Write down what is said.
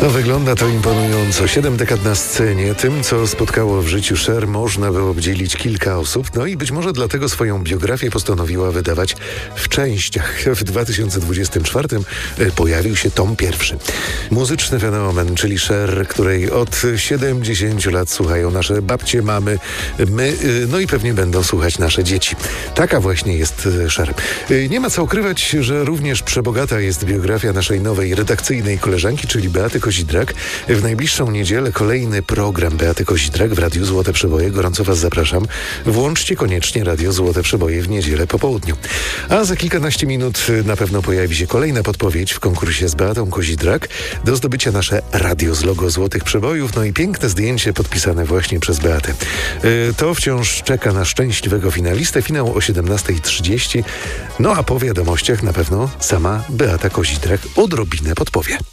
No wygląda to imponująco. 7 dekad na scenie. Tym, co spotkało w życiu Cher, można by obdzielić kilka osób. No i być może dlatego swoją biografię postanowiła wydawać w częściach. W 2024 pojawił się tom pierwszy. Muzyczny fenomen, czyli Cher, której od 70 lat słuchają nasze babcie, mamy, my, no i pewnie będą słuchać nasze dzieci. Taka właśnie jest Cher. Nie ma co ukrywać, że również przebogata jest biografia naszej nowej redakcyjnej koleżanki, czyli Beaty Kozidrak. W najbliższą niedzielę kolejny program Beaty Kozidrak w Radiu Złote Przeboje. Gorąco Was zapraszam. Włączcie koniecznie Radio Złote Przeboje w niedzielę po południu. A za kilkanaście minut na pewno pojawi się kolejna podpowiedź w konkursie z Beatą Kozidrak. Do zdobycia nasze radio z logo Złotych Przebojów, no i piękne zdjęcie podpisane właśnie przez Beatę. To wciąż czeka na szczęśliwego finalistę. Finał o 17:30. No a po wiadomościach na pewno sama Beata Kozidrak odrobinę podpowie.